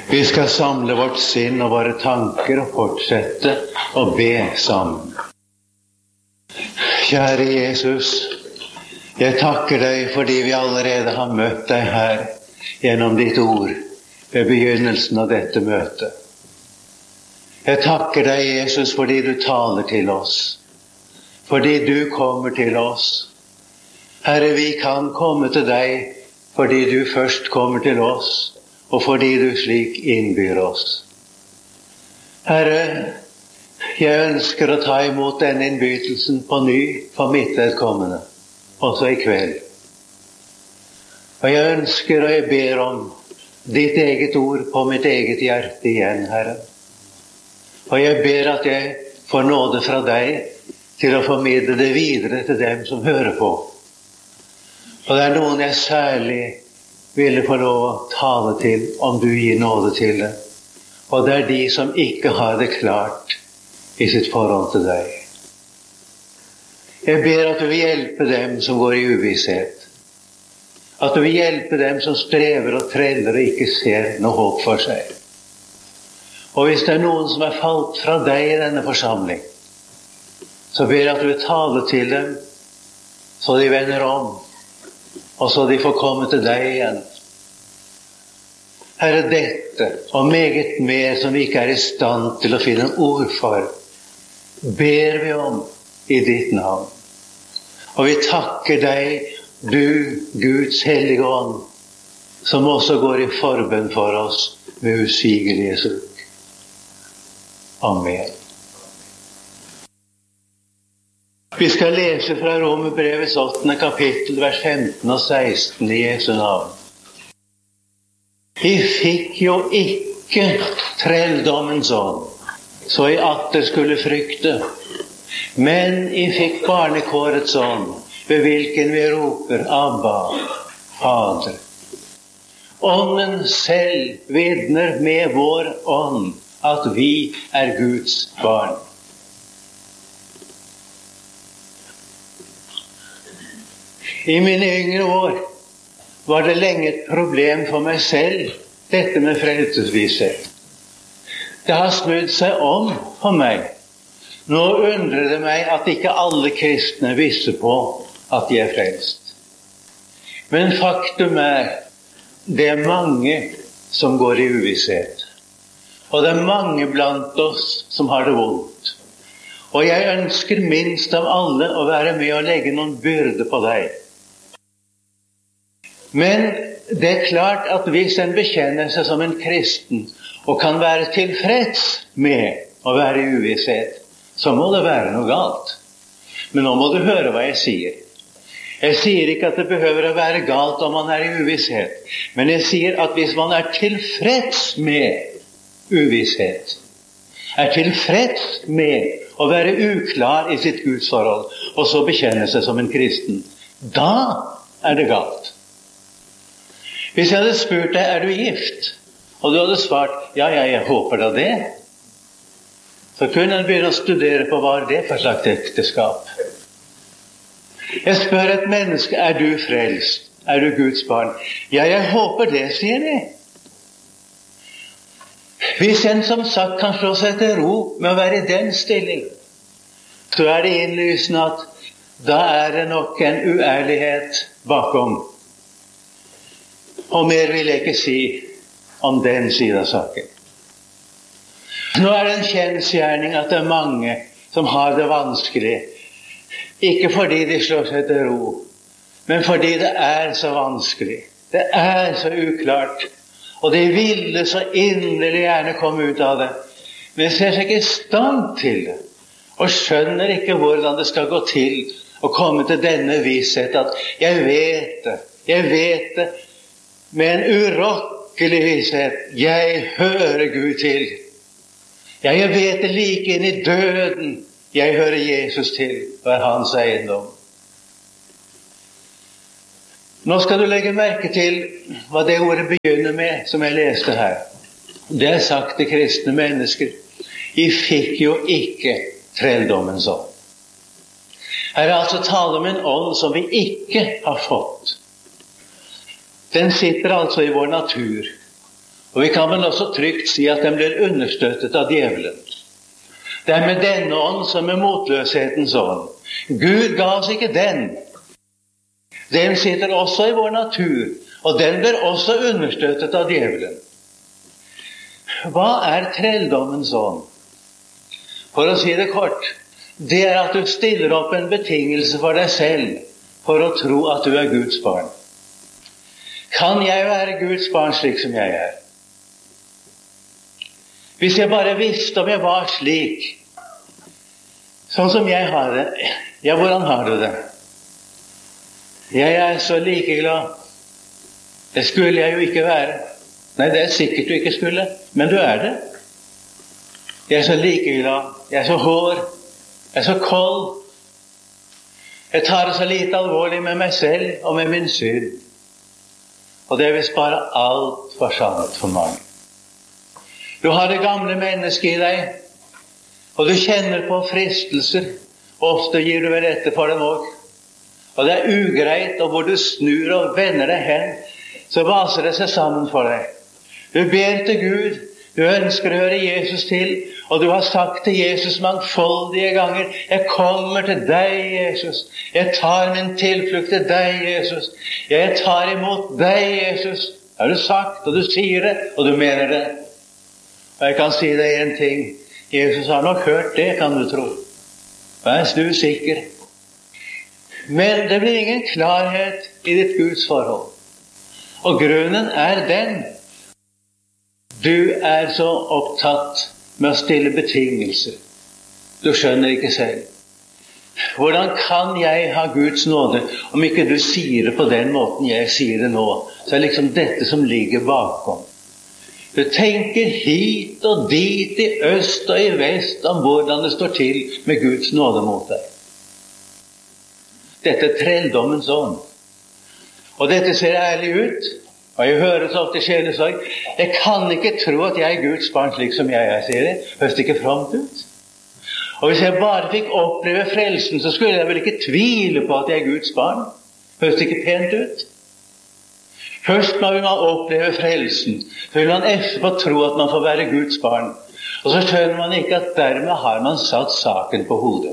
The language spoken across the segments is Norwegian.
Vi skal samle vårt sinn og våre tanker og fortsette å be sammen. Kjære Jesus, jeg takker deg fordi vi allerede har møtt deg her gjennom ditt ord ved begynnelsen av dette møtet. Jeg takker deg, Jesus, fordi du taler til oss, fordi du kommer til oss. Herre, vi kan komme til deg fordi du først kommer til oss, og fordi du slik innbyr oss. Herre, jeg ønsker å ta imot denne innbytelsen på ny for mitt vedkommende, også i kveld. Og jeg ønsker og jeg ber om ditt eget ord på mitt eget hjerte igjen, Herre. Og jeg ber at jeg får nåde fra deg til å formidle det videre til dem som hører på. Og det er noen jeg særlig ville få lov å tale til, om du gir nåde til det. Og det er de som ikke har det klart i sitt forhold til deg. Jeg ber at du vil hjelpe dem som går i uvisshet. At du vil hjelpe dem som strever og treller og ikke ser noe håp for seg. Og hvis det er noen som er falt fra deg i denne forsamling, så ber jeg at du vil tale til dem, så de vender om, og så de får komme til deg igjen. Herre, dette og meget mer som vi ikke er i stand til å finne ord for, ber vi om i ditt navn. Og vi takker deg, du, Guds hellige ånd, som også går i forbønn for oss med usigelig Jesu. Amen. Vi skal lese fra Romerbrevets 8. kapittel, vers 15 og 16 i Jesu navn. Vi fikk jo ikke trelldommens ånd, så I atter skulle frykte, men I fikk barnekårets ånd, ved hvilken vi roper Abba, Fader. Ånden selv vitner med vår ånd at vi er Guds barn. I mine yngre år var det lenge et problem for meg selv, dette med frelsesvisshet. Det har snudd seg om for meg. Nå undrer det meg at ikke alle kristne visste på at de er frelst. Men faktum det er mange som går i uvisshet. Og det er mange blant oss som har det vondt. Og jeg ønsker minst av alle å være med og legge noen byrde på deg. Men det er klart at hvis en bekjenner seg som en kristen og kan være tilfreds med å være i uvisshet, så må det være noe galt. Men nå må du høre hva jeg sier. Jeg sier ikke at det behøver å være galt om man er i uvisshet, men jeg sier at hvis man er tilfreds med uvisshet, er tilfreds med å være uklar i sitt gudsforhold, og så bekjenne seg som en kristen, da er det galt. Hvis jeg hadde spurt deg, er du gift? Og du hadde svart, ja, jeg håper da det. Så kunne en begynne å studere på hva det for slags ekteskap. Jeg spør et menneske, er du frelst? Er du Guds barn? Ja, jeg håper det, sier de. Hvis en som sagt kan slå seg til ro med å være i den stilling, så er det innlysende at da er det nok en uærlighet bakom. Og mer vil jeg ikke si om den siden av saken. Nå er det en kjensgjerning at det er mange som har det vanskelig. Ikke fordi de slår seg til ro, men fordi det er så vanskelig. Det er så uklart. Og de ville så inderlig gjerne komme ut av det. Men ser seg ikke i stand til det. Og skjønner ikke hvordan det skal gå til å komme til denne visshet at jeg vet det, med en urokkelig visshet. Jeg hører Gud til. Jeg vet det like inn i døden. Jeg hører Jesus til, og er hans eiendom. Nå skal du legge merke til hva det ordet begynner med, som jeg leste her. Det er sagt til kristne mennesker. Vi fikk jo ikke trelldommens ånd. Her er altså tale om en ånd som vi ikke har fått. Den sitter altså i vår natur. Og vi kan vel også trygt si at den blir understøttet av djevelen. Det er med denne ånd som med motløshetens ånd. Gud ga oss ikke den. Den sitter også i vår natur, og den blir også understøttet av djevelen. Hva er trelldommens ånd? For å si det kort, det er at du stiller opp en betingelse for deg selv for å tro at du er Guds barn. Kan jeg være Guds barn slik som jeg er? Hvis jeg bare visste om jeg var slik, sånn som jeg har det, ja, hvordan har du det? Jeg er så likeglad. Det skulle jeg jo ikke være. Nei, det er sikkert du ikke skulle, men du er det. Jeg er så likeglad, jeg er så hård, jeg er så kold. Jeg tar det så lite alvorlig med meg selv og med min synd. Og det er visst bare alt for sant for mange. Du har det gamle mennesket i deg, og du kjenner på fristelser. Ofte gir du vel etter for dem også. Og det er ugreit, og hvor du snur og vender deg hen, så vaser det seg sammen for deg. Du ber til Gud, du ønsker å høre Jesus til, og du har sagt til Jesus mangfoldige ganger, jeg kommer til deg, Jesus. Jeg tar min tilflukt til deg, Jesus. Jeg tar imot deg, Jesus. Det har du sagt, og du sier det, og du mener det. Og jeg kan si deg en ting. Jesus har nok hørt det, kan du tro. Vær du sikker. Men det blir ingen klarhet i ditt Guds forhold. Og grunnen er den. Du er så opptatt med å stille betingelser. Du skjønner ikke selv. Hvordan kan jeg ha Guds nåde om ikke du sier det på den måten jeg sier det nå? Så er liksom dette som ligger bakom. Du tenker hit og dit, i øst og i vest, om hvordan det står til med Guds nåde mot deg. Dette er trelldommens ånd. Og dette ser ærlig ut, og jeg hører så ofte sjelesorg. Jeg kan ikke tro at jeg er Guds barn slik som jeg er, sier det. Høres det ikke fromt ut? Og hvis jeg bare fikk oppleve frelsen, så skulle jeg vel ikke tvile på at jeg er Guds barn. Høres det ikke pent ut? Først må man oppleve frelsen, så vil man etterpå tro at man får være Guds barn. Og så skjønner man ikke at dermed har man satt saken på hodet.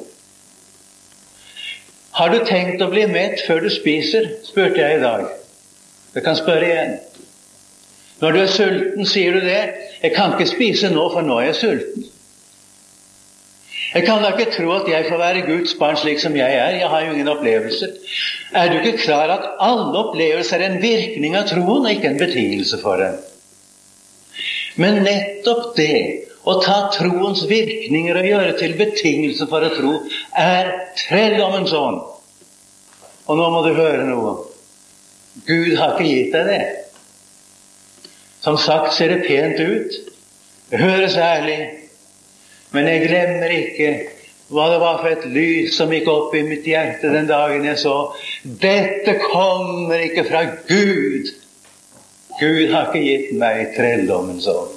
Har du tenkt å bli mett før du spiser, spurte jeg i dag. Jeg kan spørre igjen. Når du er sulten, sier du det? Jeg kan ikke spise nå, for nå er jeg sulten. Jeg kan da ikke tro at jeg får være Guds barn slik som jeg er. Jeg har jo ingen opplevelser. Er du ikke klar at alle opplevelser er en virkning av troen, og ikke en betingelse for den? Men nettopp det, å ta troens virkninger og gjøre til betingelse for å tro, er trelldommens ånd. Og nå må du høre noe. Gud har ikke gitt deg det. Som sagt ser det pent ut. Det høres ærlig. Men jeg glemmer ikke hva det var for et lys som gikk opp i mitt hjerte den dagen jeg så. Dette kommer ikke fra Gud. Gud har ikke gitt meg trelldommens ånd.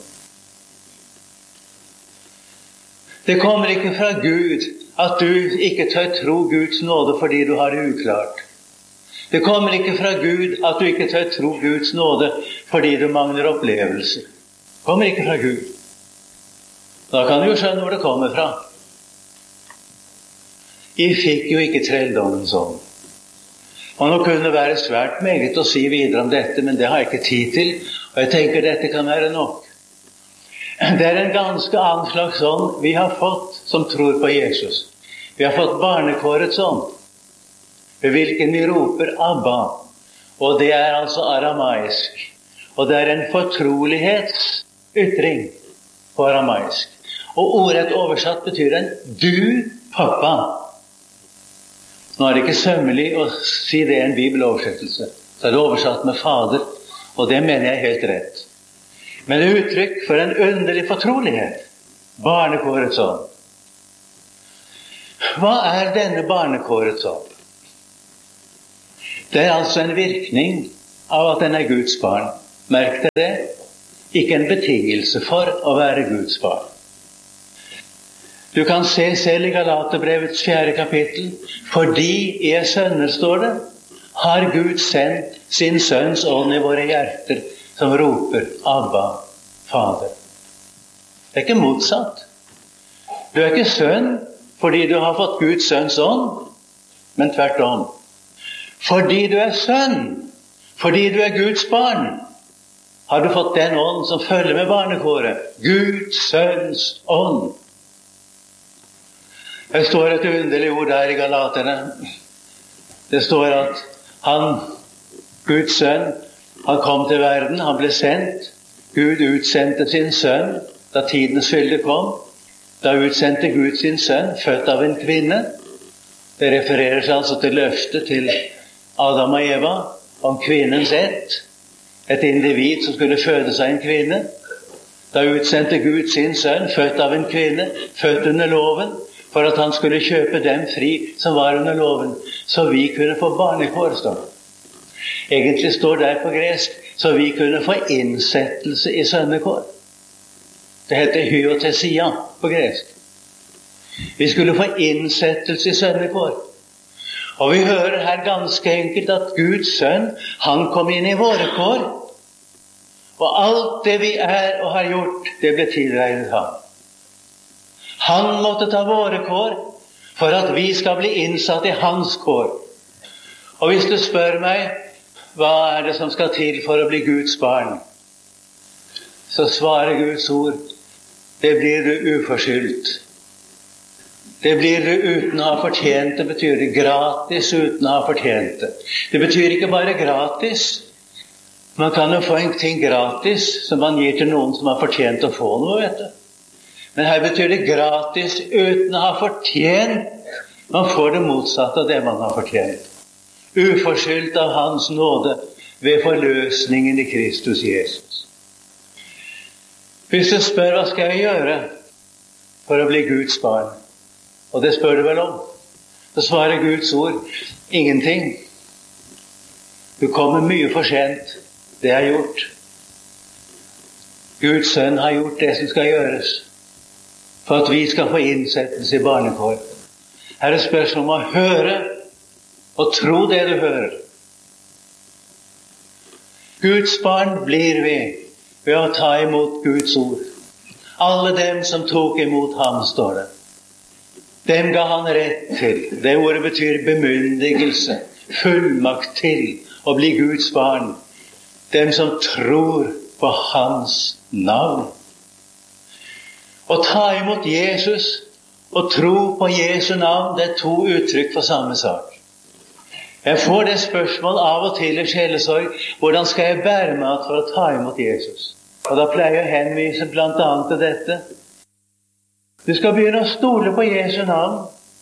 Det kommer ikke fra Gud at du ikke tør tro Guds nåde fordi du har det uklart. Det kommer ikke fra Gud at du ikke tør tro Guds nåde fordi du mangler opplevelser. Det kommer ikke fra Gud. Da kan du jo skjønne hvor det kommer fra. Jeg fikk jo ikke trelldommens ånd. Og nå kunne det være svært meget å si videre om dette, men det har jeg ikke tid til, og jeg tenker dette kan være nok. Det er en ganske annen slags ånd vi har fått som tror på Jesus. Vi har fått barnekårets ånd, ved hvilken vi roper Abba, og det er altså aramaisk. Og det er en fortrolighetsytring på aramaisk. Og ordrett oversatt betyr den du, pappa. Nå er det ikke sømmelig å si det i en bibeloversettelse. Så er det oversatt med fader, og det mener jeg helt rett. Men det er uttrykk for en underlig fortrolighet. Barnekårets ånd. Hva er denne barnekårets ånd? Det er altså en virkning av at den er Guds barn. Merk deg det. Ikke en betingelse for å være Guds barn. Du kan se selv i Galaterbrevets 4. kapittel. Fordi I er sønner, står det, har Gud sendt sin sønns ånd i våre hjerter, som roper Abba, fader. Det ikke motsatt. Du ikke sønn fordi du har fått Guds sønns ånd, men tvert om. Fordi du sønn, fordi du Guds barn, har du fått den ånd som følger med barnekåret. Guds sønns ånd. Det står et underlig ord der i Galaterne. Det står at han, Guds sønn, han kom til verden, han ble sendt. Gud utsendte sin sønn da tidens fylde kom. Da utsendte Gud sin sønn, født av en kvinne. Det refererer seg altså til løftet til Adam og Eva om kvinnens ett. Et individ som skulle fødes av en kvinne. Da utsendte Gud sin sønn, født av en kvinne, født under loven, for at han skulle kjøpe dem fri som var under loven, så vi kunne få barnekår, står det. Egentlig står det på gresk, så vi kunne få innsettelse i sønnekår. Det heter hyotesia på gresk. Vi skulle få innsettelse i sønnekår. Og vi hører her ganske enkelt at Guds sønn, han kom inn i våre kår, og alt det vi og har gjort, det ble tilregnet ham. Han måtte ta våre kår for at vi skal bli innsatt i hans kår. Og hvis du spør meg, hva det som skal til for å bli Guds barn, så svarer Guds ord, det blir du uforskyldt. Det blir du uten å ha fortjent det, betyr det gratis uten å ha fortjent det. Det betyr ikke bare gratis. Man kan jo få en ting gratis som man gir til noen som har fortjent å få noe, vet du. Men her betyr det gratis uten å ha fortjent. Man får det motsatte av det man har fortjent. Uforskyldt av hans nåde ved forløsningen i Kristus Jesus. Hvis du spør hva skal jeg gjøre for å bli Guds barn, og det spør du vel om, så svarer Guds ord ingenting. Du kommer mye for sent. Det er gjort. Guds sønn har gjort det som skal gjøres for at vi skal få innsettelse i barnekår. Her er det spørsmål om å høre og tro det du hører. Guds barn blir vi ved å ta imot Guds ord. Alle dem som tok imot ham, står det. Dem ga han rett til. Det ordet betyr bemyndigelse, fullmakt til å bli Guds barn. Dem som tror på hans navn. Å ta imot Jesus og tro på Jesu navn, det er to uttrykk for samme sak. Jeg får det spørsmål av og til i sjelesorg, hvordan skal jeg bære meg for å ta imot Jesus? Og da pleier jeg å henvise blant annet til dette. Du skal begynne å stole på Jesu navn.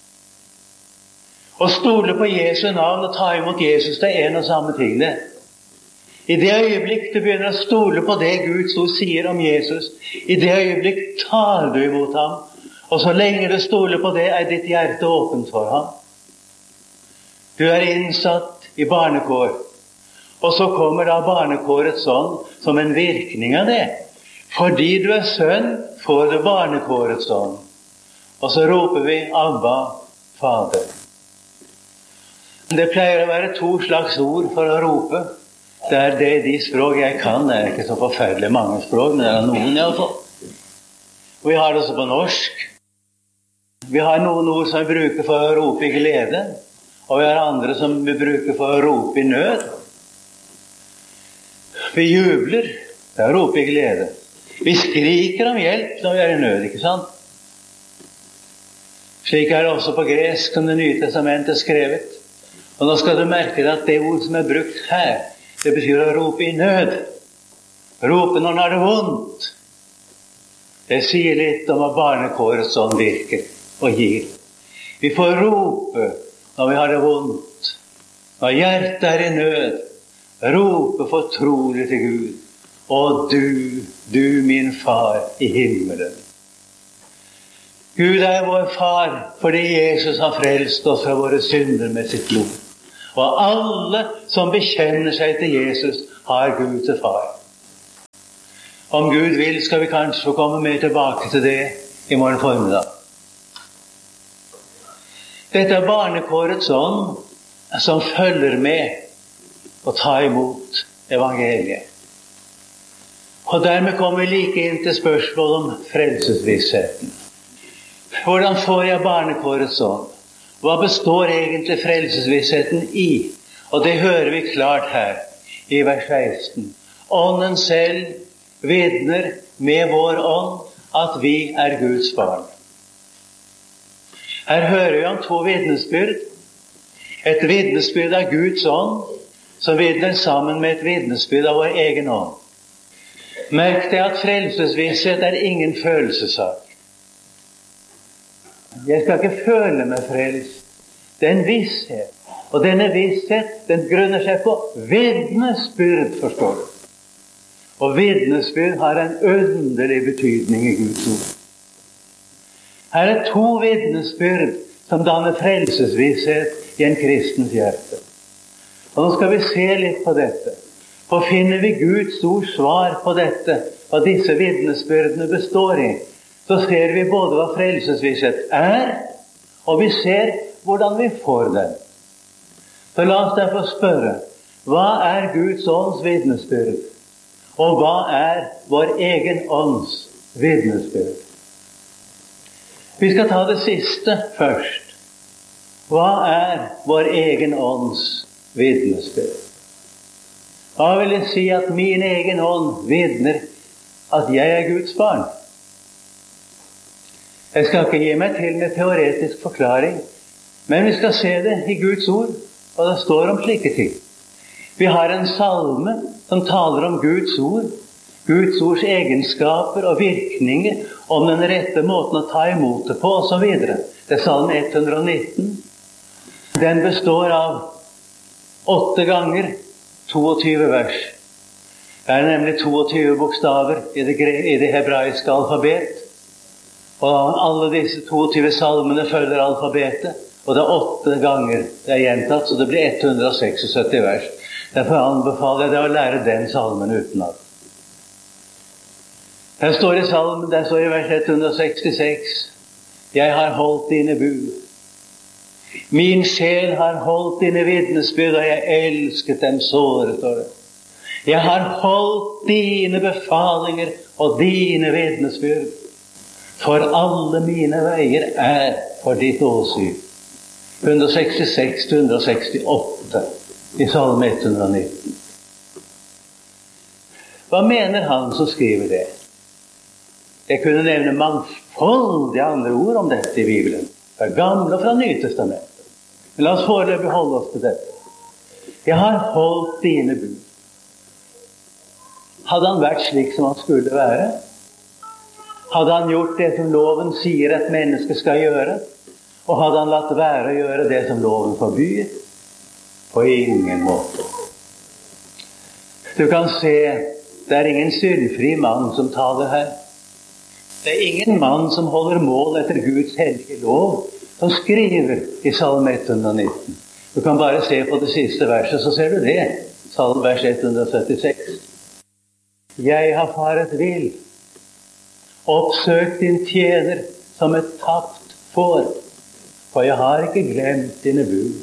Å stole på Jesu navn og ta imot Jesus, det er en og samme ting det. I det øyeblikk du begynner å stole på det Guds ord sier om Jesus, i det øyeblikk tar du imot ham, og så lenge du stoler på det, er ditt hjerte åpent for ham. Du er innsatt i barnekår, og så kommer da barnekårets ånd som en virkning av det. Fordi du er sønn, får du barnekårets ånd. Og så roper vi, Abba, Fader. Det pleier å være to slags ord for å rope. Det er de språk jeg kan. Det er ikke så forferdelig mange språk, men det er noen i alle fall. Og vi har det også på norsk. Vi har noen ord som vi bruker for å rope i glede, og vi har andre som vi bruker for å rope i nød. Vi jubler, det er å rope i glede. Vi skriker om hjelp når vi er i nød, ikke sant? Slik er det også på gresk som Det nye testamentet er skrevet. Og nå skal du merke deg at det ord som er brukt her, det betyr å rope i nød. Rope når det er vondt. Det sier litt om hva barnekårets ånd virker og gir. Vi får rope når vi har det vondt. Når hjertet er i nød, rope fortrolig til Gud. Og du min far i himmelen. Gud er vår far fordi Jesus har frelst oss fra våre synder med sitt blod. Og alle som bekjenner seg til Jesus, har Gud til far. Om Gud vil, skal vi kanskje få komme mer tilbake til det i morgen formiddag. Dette er barnekårets ånd som følger med og tar imot evangeliet. Og dermed kommer vi like inn til spørsmålet om frelsesvissheten. Hvordan får jeg barnekårets ånd? Hva består egentlig frelsesvissheten i? Og det hører vi klart her i vers 16. Ånden selv vitner med vår ånd at vi er Guds barn. Her hører vi om to vitnesbyrd. Et vitnesbyrd av Guds ånd, som vitner sammen med et vitnesbyrd av vår egen ånd. Merk deg at frelsesvisshet er ingen følelsessak. Jeg skal ikke føle meg frelst. Det er en visshet. Og denne visshet, den grunner seg på vitnesbyrd, forstår du. Og vitnesbyrd har en underlig betydning i Guds ord. Her er to vitnesbyrd som danner frelsesvisshet i en kristens hjerte. Og nå skal vi se litt på dette. For finner vi Guds ord svar på dette, hva disse vitnesbyrdene består i, så ser vi både hva frelsesvisshet er, og vi ser hvordan vi får den. Så la oss derfor spørre, hva er Guds ånds vitnesbyrd? Og hva er vår egen ånds vitnesbyrd? Vi skal ta det siste først. Hva er vår egen ånds vitnesbyrd? Hva vil jeg si at min egen ånd vitner at jeg er Guds barn? Jeg skal ikke gi meg til med teoretisk forklaring, men vi skal se det i Guds ord, og det står om slike ting. Vi har en salme som taler om Guds ord, Guds ords egenskaper og virkninger, om den rette måten å ta imot det på, og så videre. Det er salme 119. Den består av 8 ganger 22 vers. Det er nemlig 22 bokstaver i det hebraiske alfabet. Og alle disse 22 salmene følger alfabetet. Og det er 8 ganger det er gjentatt, så det blir 176 vers. Derfor anbefaler jeg deg å lære den salmen utenat. Det står i vers 166, jeg har holdt dine bud. Min sjel har holdt dine vitnesbyrd, og jeg elsket dem såre, står det. Jeg har holdt dine befalinger og dine vitnesbyrd, for alle mine veier er for ditt åsyn. 166-168 i salme 119. Hva mener han som skriver det? Jeg kunne nevne mangfoldige andre ord om dette i Bibelen, fra Gamle og fra Nytestamentet. Men la oss foreløpig holde oss til dette. Jeg har holdt dine bud. Hadde han vært slik som han skulle være? Hadde han gjort det som loven sier at mennesket skal gjøre? Og hadde han latt være å gjøre det som loven forbyr? På ingen måte. Du kan se, det er ingen syndfri mann som taler her. Det er ingen mann som holder mål etter Guds hellige lov, som skriver i salme 119. Du kan bare se på det siste verset, så ser du det. Salme vers 176. Jeg har faret vill, oppsøkt din tjener som et tapt får, for jeg har ikke glemt dine bud.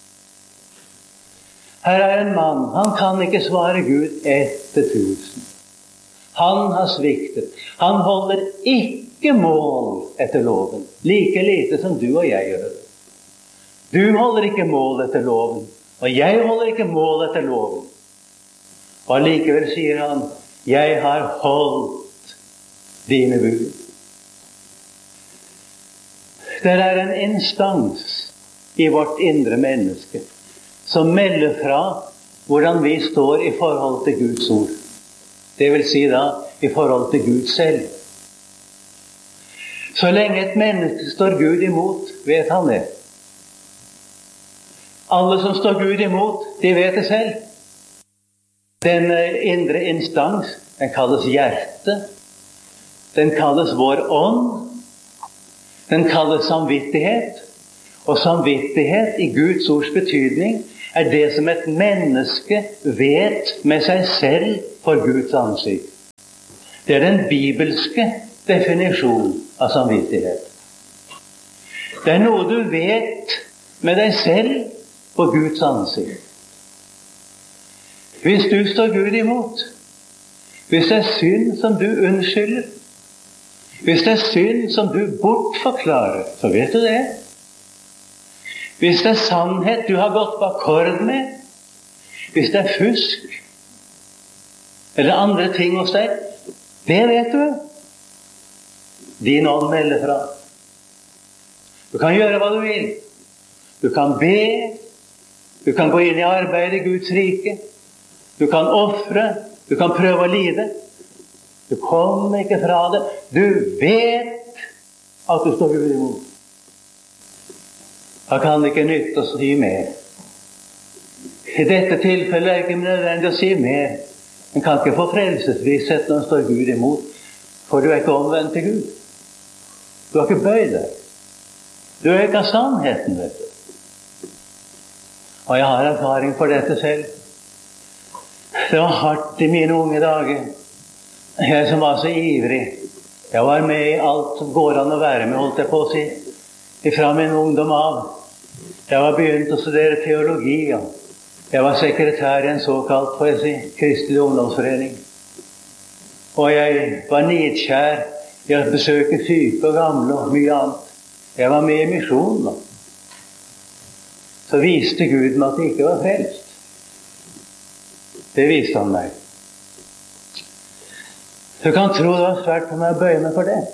Her er en mann, han kan ikke svare Gud etter 1000. Han har sviktet. Han holder ikke mål etter loven, like lite som du og jeg gjør det. Du holder ikke mål etter loven, og jeg holder ikke mål etter loven. Og allikevel sier han, jeg har holdt dine bud. Det er en instans i vårt indre menneske som melder fra hvordan vi står i forhold til Guds ord. Det vil si da, i forhold til Gud selv. Så lenge et menneske står Gud imot, vet han det. Alle som står Gud imot, de vet det selv. Den indre instans, den kalles hjerte. Den kalles vår ånd. Den kalles samvittighet. Og samvittighet i Guds ords betydning er det som et menneske vet med seg selv for Guds ansikt. Det er den bibelske definisjonen av samvittighet. Det er noe du vet med deg selv på Guds ansikt. Hvis du står Gud imot, Hvis det er synd som du unnskylder, hvis det er synd som du bortforklarer, så vet du det. Hvis det er sannhet du har gått på akkord med, hvis det er fusk eller andre ting hos deg, det vet du. Din ånd melder fra. Du kan gjøre hva du vil. Du kan be, du kan gå inn i arbeidet i Guds rike, du kan offre, du kan prøve å lide. Du kommer ikke fra det. Du vet at du står Gud imot. Da kan det ikke nytte å si mer. I dette tilfellet er det ikke nødvendig å si mer. En kan ikke få frelsesvisshet når en står Gud imot, for du er ikke omvendt til Gud. Du har ikke bøyd deg. Du er ikke av sannheten, vet du. Og jeg har erfaring for dette selv. Det var hardt i mine unge dager. Jeg som var så ivrig. Jeg var med i alt som går an å være med, holdt jeg på å si. Ifra min ungdom av. Jeg var begynt å studere teologi, og jeg var sekretær i en såkalt, får jeg si, kristelig ungdomsforening. Og jeg var nidkjær i å besøke syke og gamle og mye annet. Jeg var med i misjonen, da. Så viste Gud meg at jeg ikke var frelst. Det viste han meg. Du kan tro det var svært for meg å bøye meg for det.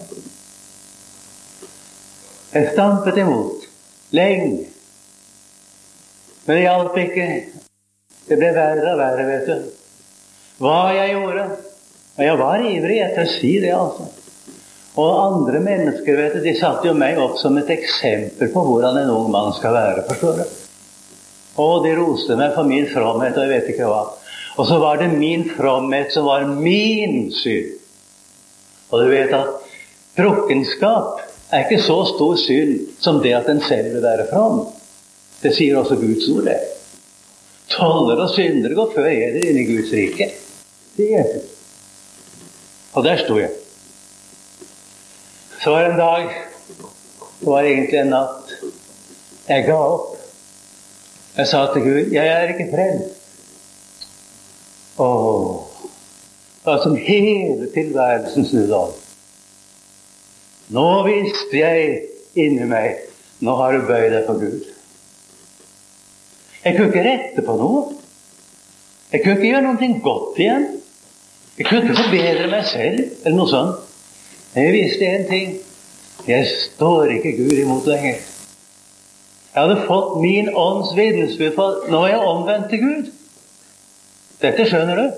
Jeg stampet imot lenge. Men det hjalp ikke. Det ble verre og verre, vet du. Hva jeg gjorde. Og jeg var ivrig etter å si det, altså. Og andre mennesker, vet du, de satte jo meg opp som et eksempel på hvordan en ung mann skal være, forstår du. Og de roste meg for min fromhet, og jeg vet ikke hva. Og så var det min fromhet som var min synd. Og du vet at drukkenskap er ikke så stor synd som det at en selv vil være from. Det sier også Guds ord, det. Toller og syndere går før eder inn i Guds rike. Det er det. Og der stod jeg. Så var det en dag, det var egentlig en natt, jeg ga opp. Jeg sa til Gud, jeg er ikke frelst. Det var som hele tilværelsen snudde om. Nå visste jeg inni meg, nå har du bøyd deg for Gud. Jeg kunne ikke rette på noe. Jeg kunne ikke gjøre noe godt igjen. Jeg kunne ikke forbedre meg selv, eller noe sånt. Men jeg visste en ting. Jeg står ikke Gud imot lenger. Jeg hadde fått min ånds vitnesbyrd, for nå er jeg omvendt til Gud. Dette skjønner du.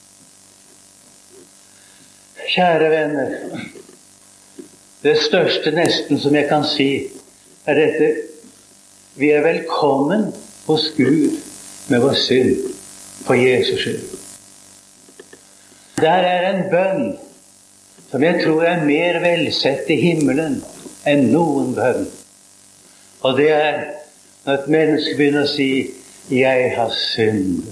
Kjære venner, det største nesten som jeg kan si, er dette: vi er velkommen hos Gud med vår synd for Jesus skyld. Der er en bønn som jeg tror er mer velsett i himmelen enn noen bønn. Og det er når et menneske begynner å si, jeg har syndet.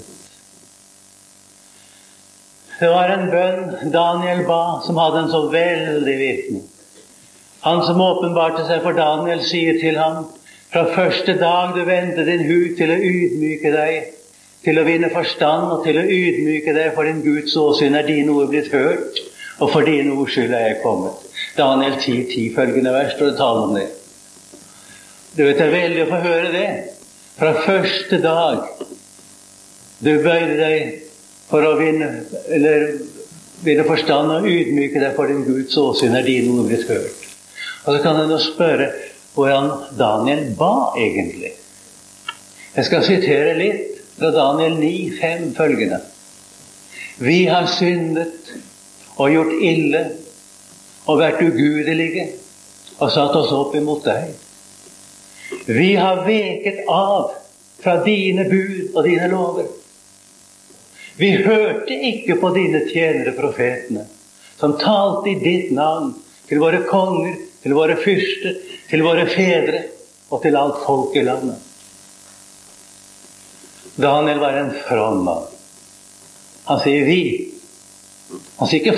Det var en bønn Daniel ba, som hadde en så veldig virkning. Han som åpenbarte seg for Daniel, sier til ham, fra første dag du vendte din hud til å ydmyke deg, til å vinne forstand og til å ydmyke deg for din Guds åsyn, er dine ord blitt hørt, og for dine ord skyld er jeg kommet. Daniel 10:10, følgende vers, står det tale om det. Du vet, det er veldig å få høre det. Fra første dag du bøyde deg for å vinne forstand og ydmyke deg for din Guds åsyn, er dine ord blitt hørt. Og så kan en jo spørre hvordan Daniel ba egentlig. Jeg skal sitere litt fra Daniel 9:5 følgende. Vi har syndet og gjort ille og vært ugudelige og satt oss opp imot deg. Vi har veket av fra dine bud og dine lover. Vi hørte ikke på dine tjenere profetene, som talte i ditt navn til våre konger, til våre fyrster, til våre fedre og til alt folk i landet. Daniel var en from mann. Han sier vi. Han sier ikke